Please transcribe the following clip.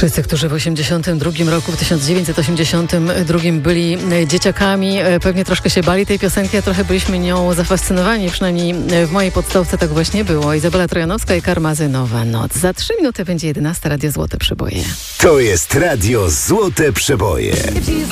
Wszyscy, którzy w 1982 roku, w 1982 byli dzieciakami, pewnie troszkę się bali tej piosenki, a trochę byliśmy nią zafascynowani. Przynajmniej w mojej podstawce tak właśnie było. Izabela Trojanowska i Karmazynowa Noc. Za 3 minuty będzie 11. Radio Złote Przeboje. To jest Radio Złote Przeboje.